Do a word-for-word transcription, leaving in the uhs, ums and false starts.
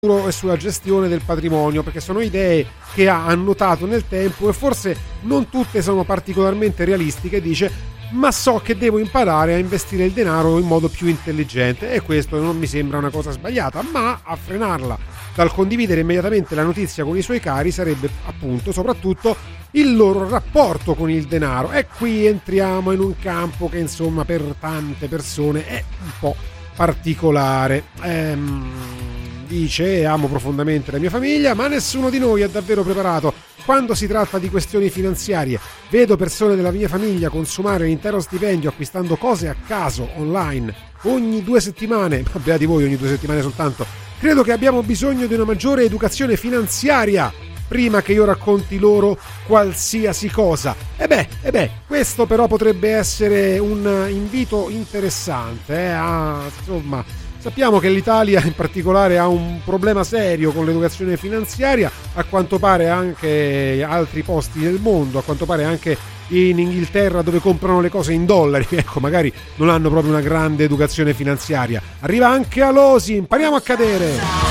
e sulla gestione del patrimonio, perché sono idee che ha annotato nel tempo e forse non tutte sono particolarmente realistiche. Dice: ma so che devo imparare a investire il denaro in modo più intelligente, e questo non mi sembra una cosa sbagliata, ma a frenarla dal condividere immediatamente la notizia con i suoi cari sarebbe appunto soprattutto il loro rapporto con il denaro. E qui entriamo in un campo che insomma per tante persone è un po' particolare. Ehm, dice: amo profondamente la mia famiglia, ma nessuno di noi è davvero preparato quando si tratta di questioni finanziarie. Vedo persone della mia famiglia consumare l'intero stipendio acquistando cose a caso online ogni due settimane. Ma beati voi, ogni due settimane soltanto. Credo che abbiamo bisogno di una maggiore educazione finanziaria prima che io racconti loro qualsiasi cosa. E beh, e beh, questo però potrebbe essere un invito interessante, eh, a, insomma, sappiamo che l'Italia in particolare ha un problema serio con l'educazione finanziaria, a quanto pare anche altri posti del mondo, a quanto pare anche in Inghilterra, dove comprano le cose in dollari, ecco, magari non hanno proprio una grande educazione finanziaria. Arriva anche Alosi, impariamo a cadere!